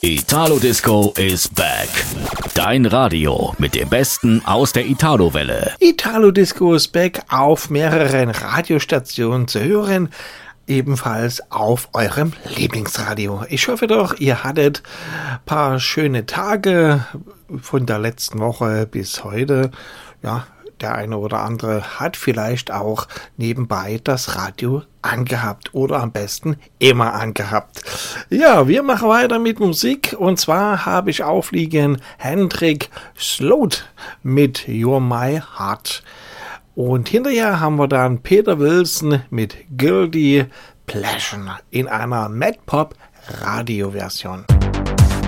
Italo Disco is back. Dein Radio mit dem Besten aus der Italo-Welle. Italo Disco is back auf mehreren Radiostationen zu hören. Ebenfalls auf eurem Lieblingsradio. Ich hoffe doch, ihr hattet ein paar schöne Tage von der letzten Woche bis heute. Ja, der eine oder andere hat vielleicht auch nebenbei das Radio angehabt oder am besten immer angehabt. Ja, wir machen weiter mit Musik und zwar habe ich aufliegen Hendrik Slot mit You're My Heart. Und hinterher haben wir dann Peter Wilson mit Guilty Pleasure in einer Mad Pop Radio Version.